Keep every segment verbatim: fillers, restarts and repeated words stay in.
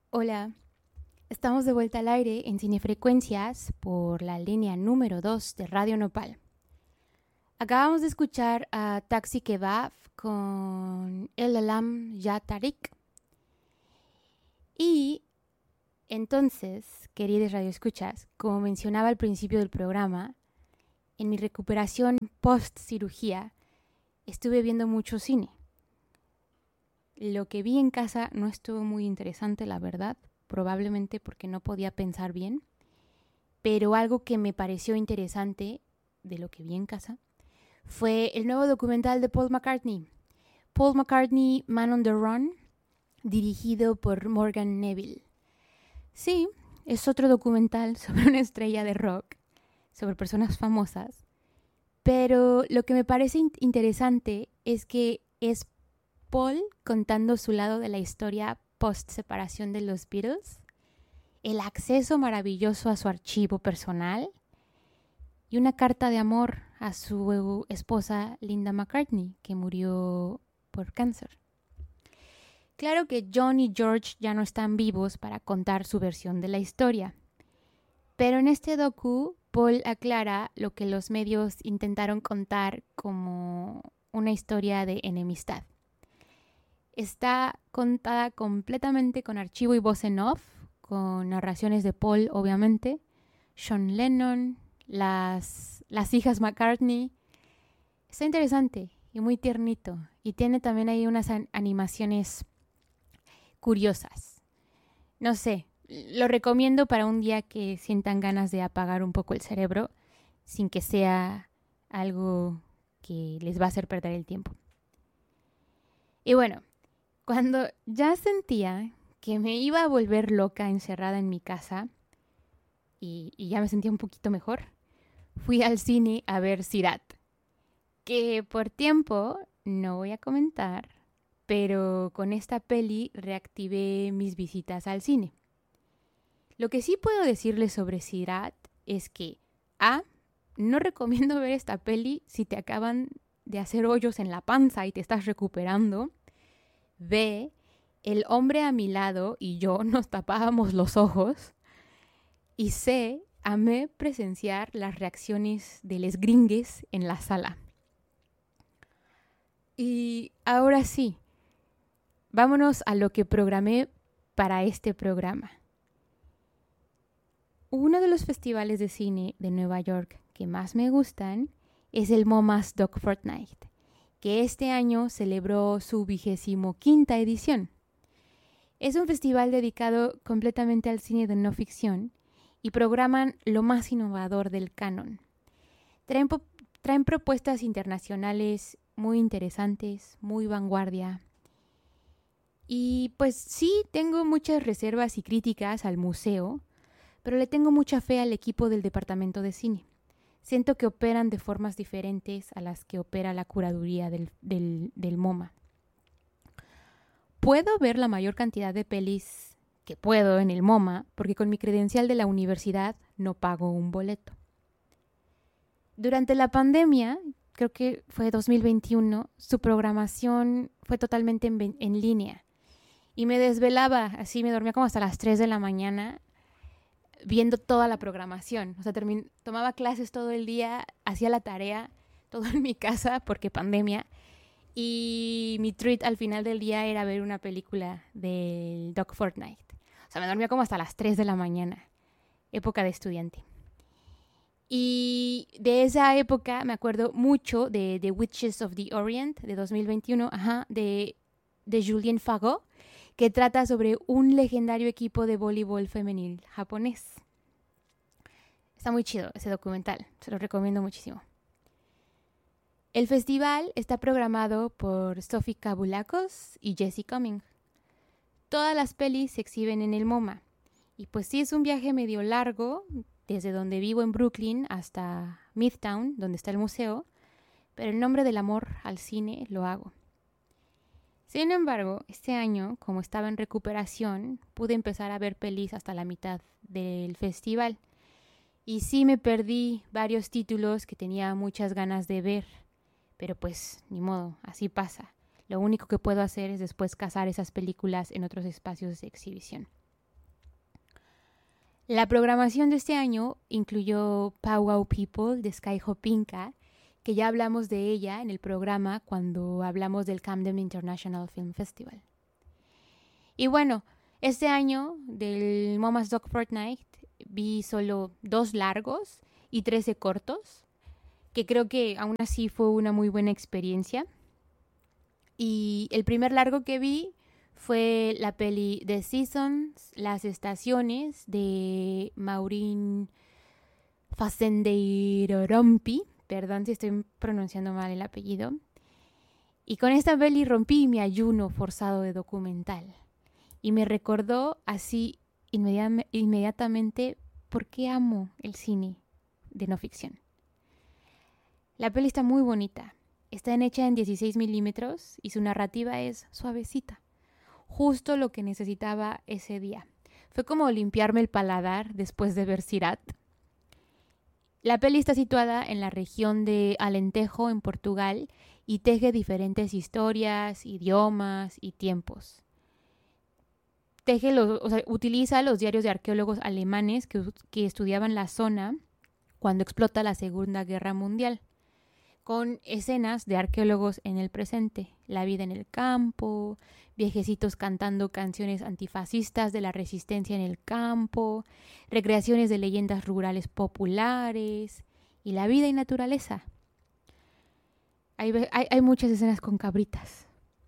Hola, estamos de vuelta al aire en Cinefrecuencias por la línea número dos de Radio Nopal. Acabamos de escuchar a Taxi Kebab con El Alam Ya Tariq. Y entonces, queridos radioescuchas, como mencionaba al principio del programa, en mi recuperación post cirugía estuve viendo mucho cine. Lo que vi en casa no estuvo muy interesante, la verdad, probablemente porque no podía pensar bien, pero algo que me pareció interesante de lo que vi en casa fue el nuevo documental de Paul McCartney, Paul McCartney, Man on the Run, dirigido por Morgan Neville. Sí, es otro documental sobre una estrella de rock, sobre personas famosas, pero lo que me parece interesante es que es Paul contando su lado de la historia post-separación de los Beatles, el acceso maravilloso a su archivo personal y una carta de amor a su esposa Linda McCartney, que murió por cáncer. Claro que John y George ya no están vivos para contar su versión de la historia, pero en este docu Paul aclara lo que los medios intentaron contar como una historia de enemistad. Está contada completamente con archivo y voz en off, con narraciones de Paul, obviamente, John Lennon, las, las hijas McCartney. Está interesante y muy tiernito. Y tiene también ahí unas an- animaciones curiosas. No sé, lo recomiendo para un día que sientan ganas de apagar un poco el cerebro, sin que sea algo que les va a hacer perder el tiempo. Y bueno, cuando ya sentía que me iba a volver loca encerrada en mi casa y, y ya me sentía un poquito mejor, fui al cine a ver Sirat, que por tiempo no voy a comentar, pero con esta peli reactivé mis visitas al cine. Lo que sí puedo decirles sobre Sirat es que A, no recomiendo ver esta peli si te acaban de hacer hoyos en la panza y te estás recuperando. B, el hombre a mi lado y yo nos tapábamos los ojos. Y C, amé presenciar las reacciones de les gringues en la sala. Y ahora sí, vámonos a lo que programé para este programa. Uno de los festivales de cine de Nueva York que más me gustan es el MoMA's Doc Fortnight, que este año celebró su vigésimo quinta edición. Es un festival dedicado completamente al cine de no ficción y programan lo más innovador del canon. Traen, po- traen propuestas internacionales muy interesantes, muy vanguardia. Y pues sí, tengo muchas reservas y críticas al museo, pero le tengo mucha fe al equipo del departamento de cine. Siento que operan de formas diferentes a las que opera la curaduría del, del, del MoMA. Puedo ver la mayor cantidad de pelis que puedo en el MoMA porque con mi credencial de la universidad no pago un boleto. Durante la pandemia, creo que fue dos mil veintiuno, su programación fue totalmente en, en línea y me desvelaba, así me dormía como hasta las tres de la mañana viendo toda la programación. O sea, termin- tomaba clases todo el día, hacía la tarea, todo en mi casa porque pandemia. Y mi treat al final del día era ver una película del Doc Fortnight. O sea, me dormía como hasta las tres de la mañana, época de estudiante. Y de esa época me acuerdo mucho de The Witches of the Orient de dos mil veintiuno, ajá, de, de Julien Fagot, que trata sobre un legendario equipo de voleibol femenil japonés. Está muy chido ese documental, se lo recomiendo muchísimo. El festival está programado por Sophie Kabulakos y Jesse Cumming. Todas las pelis se exhiben en el MoMA. Y pues sí es un viaje medio largo, desde donde vivo en Brooklyn hasta Midtown, donde está el museo, pero en nombre del amor al cine lo hago. Sin embargo, este año, como estaba en recuperación, pude empezar a ver pelis hasta la mitad del festival. Y sí me perdí varios títulos que tenía muchas ganas de ver. Pero pues, ni modo, así pasa. Lo único que puedo hacer es después cazar esas películas en otros espacios de exhibición. La programación de este año incluyó Powwow People de Skyhope Inca, que ya hablamos de ella en el programa cuando hablamos del Camden International Film Festival. Y bueno, este año del MoMA's Doc Fortnight vi solo dos largos y trece cortos, que creo que aún así fue una muy buena experiencia. Y el primer largo que vi fue la peli The Seasons, Las Estaciones, de Maureen Fasendeirorompi. Perdón si estoy pronunciando mal el apellido. Y con esta peli rompí mi ayuno forzado de documental. Y me recordó así inmediat- inmediatamente por qué amo el cine de no ficción. La peli está muy bonita. Está hecha en dieciséis milímetros y su narrativa es suavecita. Justo lo que necesitaba ese día. Fue como limpiarme el paladar después de ver Sirat. La peli está situada en la región de Alentejo, en Portugal, y teje diferentes historias, idiomas y tiempos. Teje los, o sea, utiliza los diarios de arqueólogos alemanes que, que estudiaban la zona cuando explota la Segunda Guerra Mundial, con escenas de arqueólogos en el presente, la vida en el campo, viejecitos cantando canciones antifascistas de la resistencia en el campo, recreaciones de leyendas rurales populares y la vida y naturaleza. Hay, hay, hay muchas escenas con cabritas.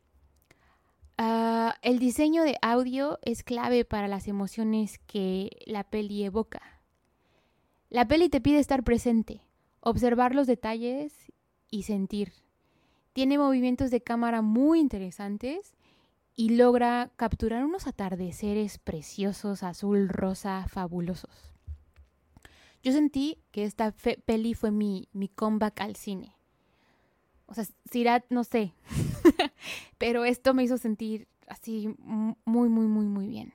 Uh, el diseño de audio es clave para las emociones que la peli evoca. La peli te pide estar presente, observar los detalles y sentir. Tiene movimientos de cámara muy interesantes y logra capturar unos atardeceres preciosos, azul, rosa, fabulosos. Yo sentí que esta fe- peli fue mi, mi comeback al cine. O sea, Sirat, no sé, pero esto me hizo sentir así muy, muy, muy, muy bien.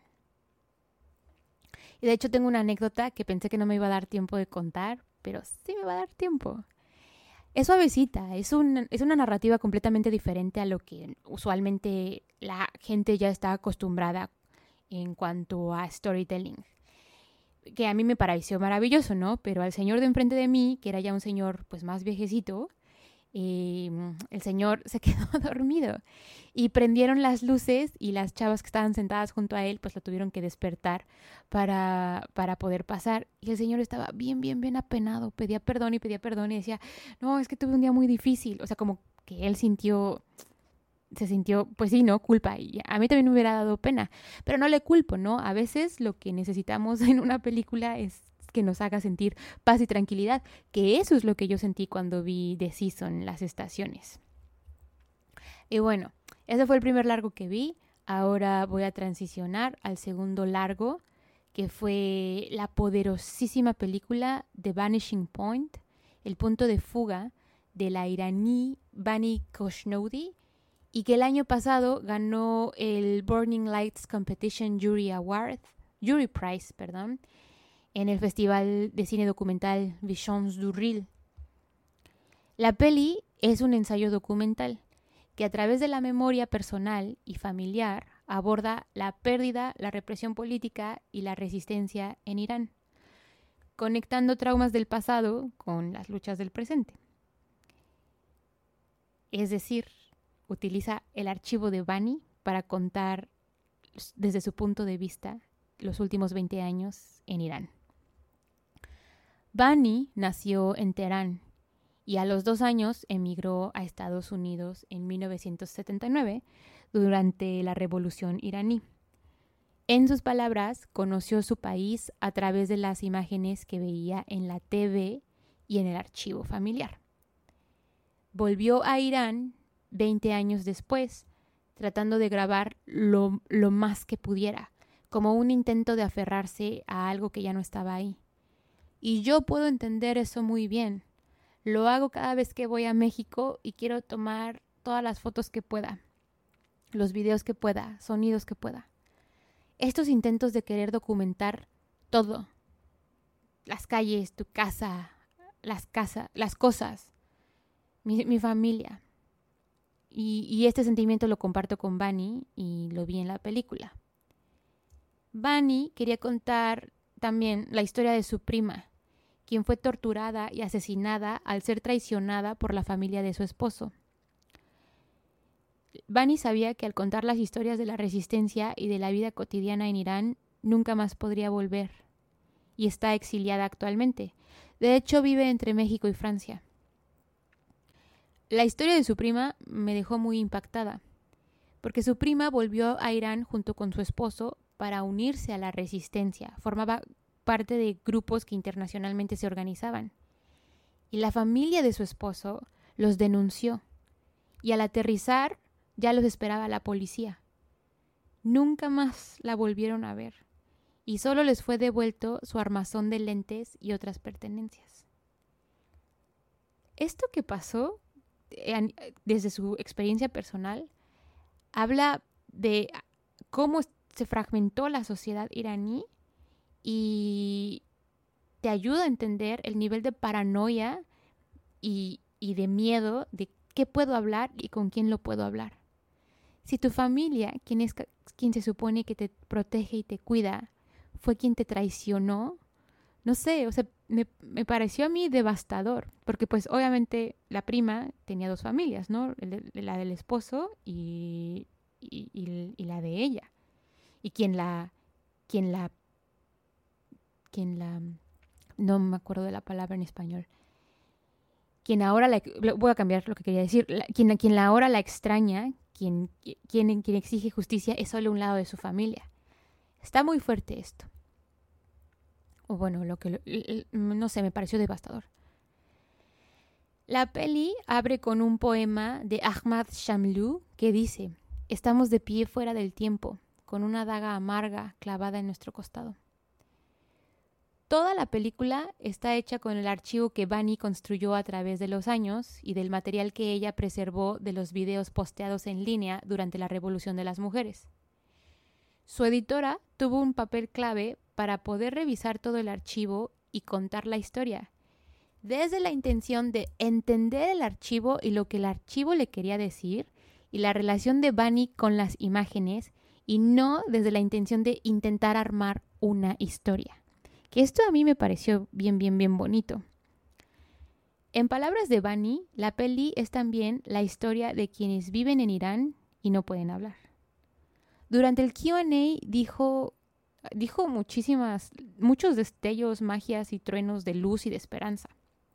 Y de hecho tengo una anécdota que pensé que no me iba a dar tiempo de contar, pero sí me va a dar tiempo. Es suavecita, es, un, es una narrativa completamente diferente a lo que usualmente la gente ya está acostumbrada en cuanto a storytelling. Que a mí me pareció maravilloso, ¿no? Pero al señor de enfrente de mí, que era ya un señor pues más viejecito, eh, el señor se quedó dormido. Y prendieron las luces y las chavas que estaban sentadas junto a él pues lo tuvieron que despertar para, para poder pasar. Y el señor estaba bien, bien, bien apenado. Pedía perdón y pedía perdón y decía, no, es que tuve un día muy difícil. O sea, como que él sintió, se sintió, pues sí, ¿no? Culpa. Y a mí también me hubiera dado pena. Pero no le culpo, ¿no? A veces lo que necesitamos en una película es que nos haga sentir paz y tranquilidad, que eso es lo que yo sentí cuando vi The Season, Las Estaciones. Y bueno, ese fue el primer largo que vi. Ahora voy a transicionar al segundo largo, que fue la poderosísima película The Vanishing Point, El punto de fuga, de la iraní Bani Khoshnoudi, y que el año pasado ganó el Burning Lights Competition Jury Award, Jury Prize, perdón, en el Festival de Cine Documental Visions du Ril. La peli es un ensayo documental que a través de la memoria personal y familiar aborda la pérdida, la represión política y la resistencia en Irán, conectando traumas del pasado con las luchas del presente. Es decir, utiliza el archivo de Bani para contar desde su punto de vista los últimos veinte años en Irán. Bani nació en Teherán y a los dos años emigró a Estados Unidos en mil novecientos setenta y nueve durante la Revolución iraní. En sus palabras, conoció su país a través de las imágenes que veía en la T V y en el archivo familiar. Volvió a Irán veinte años después, tratando de grabar lo, lo más que pudiera, como un intento de aferrarse a algo que ya no estaba ahí. Y yo puedo entender eso muy bien. Lo hago cada vez que voy a México y quiero tomar todas las fotos que pueda, los videos que pueda, sonidos que pueda. Estos intentos de querer documentar todo, las calles, tu casa, las casas, las cosas, mi, mi familia. Y, y este sentimiento lo comparto con Bani y lo vi en la película. Bani quería contar también la historia de su prima, quien fue torturada y asesinada al ser traicionada por la familia de su esposo. Bani sabía que al contar las historias de la resistencia y de la vida cotidiana en Irán, nunca más podría volver, y está exiliada actualmente. De hecho, vive entre México y Francia. La historia de su prima me dejó muy impactada, porque su prima volvió a Irán junto con su esposo para unirse a la resistencia. Formaba parte de grupos que internacionalmente se organizaban. Y la familia de su esposo los denunció. Y al aterrizar ya los esperaba la policía. Nunca más la volvieron a ver. Y solo les fue devuelto su armazón de lentes y otras pertenencias. Esto que pasó, desde su experiencia personal, habla de cómo se fragmentó la sociedad iraní y te ayuda a entender el nivel de paranoia y, y de miedo de qué puedo hablar y con quién lo puedo hablar. Si tu familia, quien es quien se supone que te protege y te cuida, fue quien te traicionó, no sé, o sea, me, me pareció a mí devastador, porque pues obviamente la prima tenía dos familias, ¿no? La del esposo y, y, y, y la de ella. Y quien la, quien la, quien la, no me acuerdo de la palabra en español, quien ahora la, voy a cambiar lo que quería decir, la, quien, quien la ahora la extraña, quien, quien, quien exige justicia es solo un lado de su familia. Está muy fuerte esto. O bueno, lo que no sé, me pareció devastador. La peli abre con un poema de Ahmad Shamlou que dice: estamos de pie fuera del tiempo, con una daga amarga clavada en nuestro costado. Toda la película está hecha con el archivo que Bani construyó a través de los años y del material que ella preservó de los videos posteados en línea durante la Revolución de las Mujeres. Su editora tuvo un papel clave para poder revisar todo el archivo y contar la historia, desde la intención de entender el archivo y lo que el archivo le quería decir y la relación de Bani con las imágenes, y no desde la intención de intentar armar una historia. Que esto a mí me pareció bien, bien, bien bonito. En palabras de Bani, la peli es también la historia de quienes viven en Irán y no pueden hablar. Durante el Q and A dijo, dijo muchísimas, muchos destellos, magias y truenos de luz y de esperanza.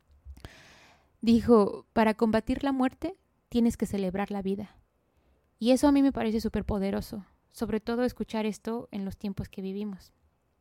Dijo, para combatir la muerte tienes que celebrar la vida. Y eso a mí me parece súper poderoso, sobre todo escuchar esto en los tiempos que vivimos.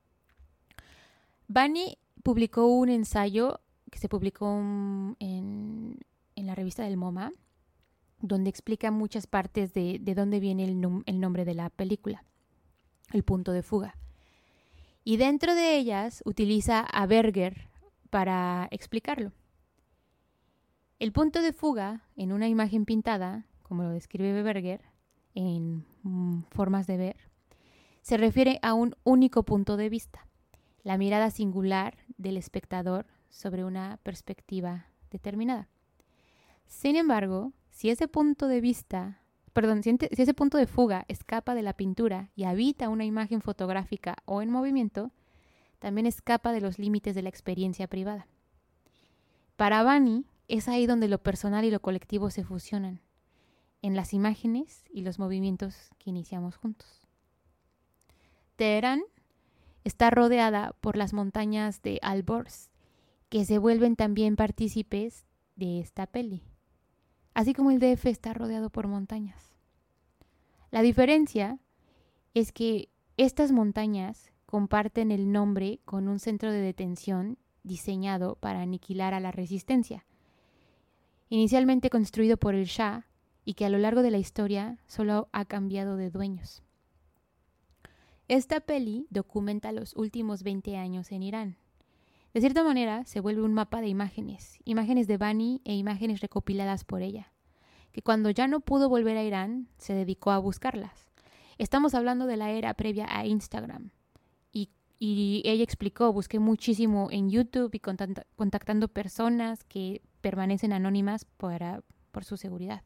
Bani publicó un ensayo que se publicó en, en la revista del MoMA, donde explica muchas partes de, de dónde viene el, num- el nombre de la película, el punto de fuga. Y dentro de ellas utiliza a Berger para explicarlo. El punto de fuga, en una imagen pintada, como lo describe Berger, en mm, formas de ver, se refiere a un único punto de vista, la mirada singular del espectador sobre una perspectiva determinada. Sin embargo, si ese punto de vista, perdón, si ese punto de fuga escapa de la pintura y habita una imagen fotográfica o en movimiento, también escapa de los límites de la experiencia privada. Para Bani, es ahí donde lo personal y lo colectivo se fusionan, en las imágenes y los movimientos que iniciamos juntos. Teherán está rodeada por las montañas de Alborz, que se vuelven también partícipes de esta peli, así como el D F está rodeado por montañas. La diferencia es que estas montañas comparten el nombre con un centro de detención diseñado para aniquilar a la resistencia, inicialmente construido por el Shah y que a lo largo de la historia solo ha cambiado de dueños. Esta peli documenta los últimos veinte años en Irán. De cierta manera, se vuelve un mapa de imágenes, imágenes de Bani e imágenes recopiladas por ella, que cuando ya no pudo volver a Irán, se dedicó a buscarlas. Estamos hablando de la era previa a Instagram. Y, y ella explicó, busqué muchísimo en YouTube y contacta, contactando personas que permanecen anónimas para, por su seguridad.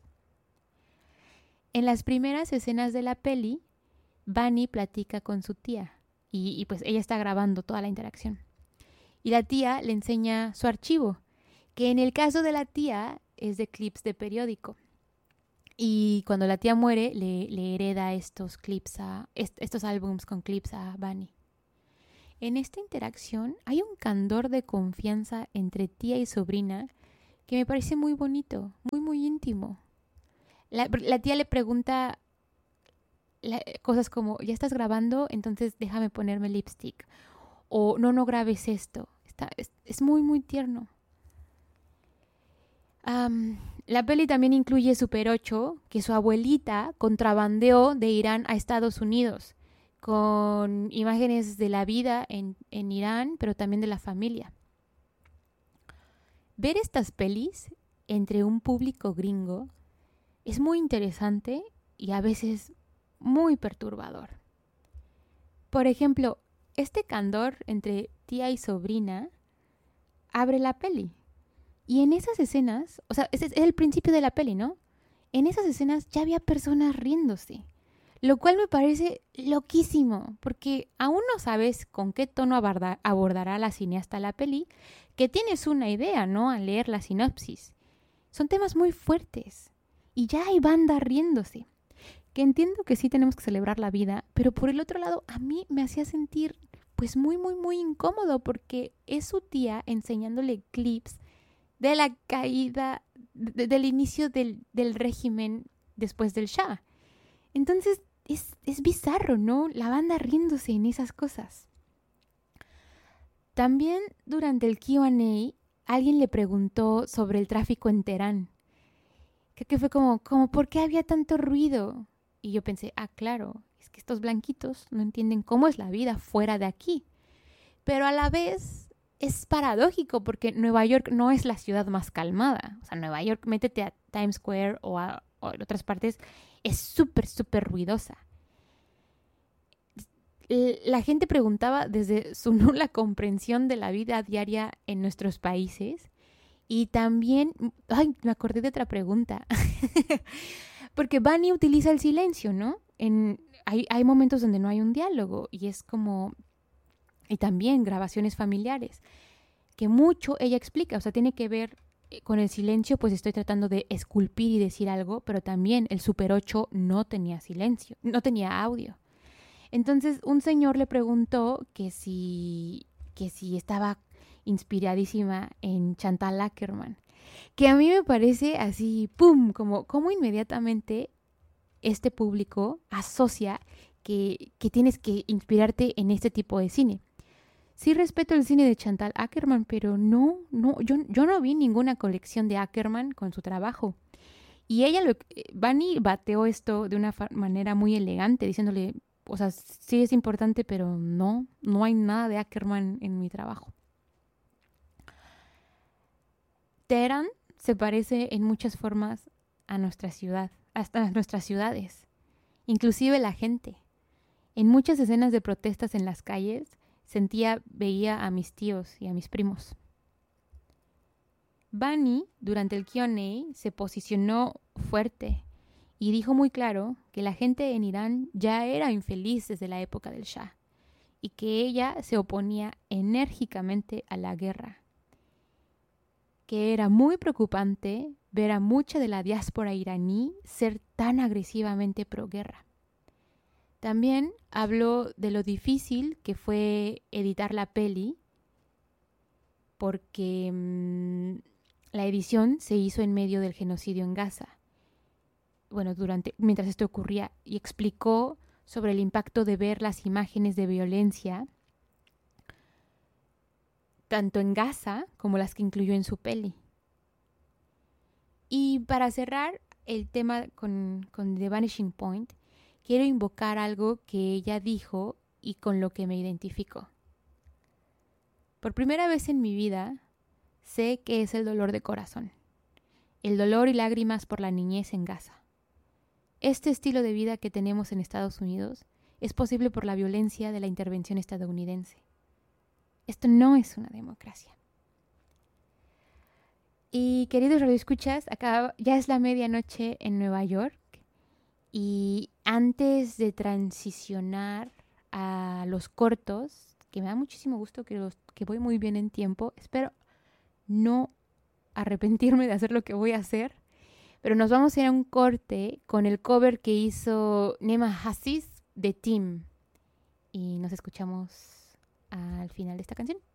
En las primeras escenas de la peli, Bani platica con su tía y, y pues ella está grabando toda la interacción. Y la tía le enseña su archivo, que en el caso de la tía es de clips de periódico. Y cuando la tía muere, le, le hereda estos clips, a, est- estos álbums con clips a Bunny. En esta interacción hay un candor de confianza entre tía y sobrina que me parece muy bonito, muy, muy íntimo. La, la tía le pregunta la, cosas como, ¿ya estás grabando? Entonces déjame ponerme lipstick. O no, no grabes esto. Está, es, es muy, muy tierno. Um, la peli también incluye Super ocho, que su abuelita contrabandeó de Irán a Estados Unidos, con imágenes de la vida en, en Irán, pero también de la familia. Ver estas pelis entre un público gringo es muy interesante y a veces muy perturbador. Por ejemplo, este candor entre tía y sobrina abre la peli. Y en esas escenas, o sea, ese es el principio de la peli, ¿no? En esas escenas ya había personas riéndose, lo cual me parece loquísimo, porque aún no sabes con qué tono aborda, abordará la cineasta la peli, que tienes una idea, ¿no? Al leer la sinopsis. Son temas muy fuertes y ya hay banda riéndose, que entiendo que sí tenemos que celebrar la vida, pero por el otro lado a mí me hacía sentir pues muy, muy, muy incómodo, porque es su tía enseñándole clips de la caída, de, del inicio del, del régimen después del Shah. Entonces es, es bizarro, ¿no? La banda riéndose en esas cosas. También durante el Q and A alguien le preguntó sobre el tráfico en Teherán. Que, que fue como, como, ¿por qué había tanto ruido? Y yo pensé, ah, claro, es que estos blanquitos no entienden cómo es la vida fuera de aquí. Pero a la vez es paradójico, porque Nueva York no es la ciudad más calmada. O sea, Nueva York, métete a Times Square o a, o a otras partes, es súper, súper ruidosa. La gente preguntaba desde su nula comprensión de la vida diaria en nuestros países. Y también, ay, me acordé de otra pregunta. Porque Bunny utiliza el silencio, ¿no? En, hay, hay momentos donde no hay un diálogo y es como... Y también grabaciones familiares, que mucho ella explica, o sea, tiene que ver con el silencio, pues estoy tratando de esculpir y decir algo, pero también el Super ocho no tenía silencio, no tenía audio. Entonces un señor le preguntó que si, que si estaba inspiradísima en Chantal Akerman, que a mí me parece así, ¡pum!, como, como inmediatamente este público asocia que, que tienes que inspirarte en este tipo de cine. Sí respeto el cine de Chantal Akerman, pero no, no, yo, yo no vi ninguna colección de Akerman con su trabajo. Y ella, lo, Bunny bateó esto de una fa- manera muy elegante, diciéndole, o sea, sí es importante, pero no, no hay nada de Akerman en mi trabajo. Teherán se parece en muchas formas a nuestra ciudad, hasta a nuestras ciudades, inclusive la gente. En muchas escenas de protestas en las calles, sentía, veía a mis tíos y a mis primos. Bunny, durante el Q and A, se posicionó fuerte y dijo muy claro que la gente en Irán ya era infeliz desde la época del Shah y que ella se oponía enérgicamente a la guerra. Que era muy preocupante ver a mucha de la diáspora iraní ser tan agresivamente pro-guerra. También habló de lo difícil que fue editar la peli, porque mmm, la edición se hizo en medio del genocidio en Gaza. Bueno, durante, mientras esto ocurría, y explicó sobre el impacto de ver las imágenes de violencia, tanto en Gaza como las que incluyó en su peli. Y para cerrar el tema con, con The Vanishing Point, quiero invocar algo que ella dijo y con lo que me identifico. Por primera vez en mi vida, sé qué es el dolor de corazón. El dolor y lágrimas por la niñez en Gaza. Este estilo de vida que tenemos en Estados Unidos es posible por la violencia de la intervención estadounidense. Esto no es una democracia. Y queridos radioescuchas, acá ya es la medianoche en Nueva York. Y antes de transicionar a los cortos, que me da muchísimo gusto, que, los, que voy muy bien en tiempo. Espero no arrepentirme de hacer lo que voy a hacer. Pero nos vamos a ir a un corte con el cover que hizo Nema Hassis de Team. Y nos escuchamos al final de esta canción.